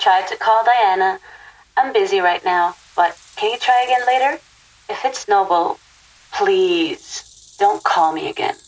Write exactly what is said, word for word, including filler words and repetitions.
tried to call Diana. I'm busy right now, but can you try again later? If it's Noble, please don't call me again.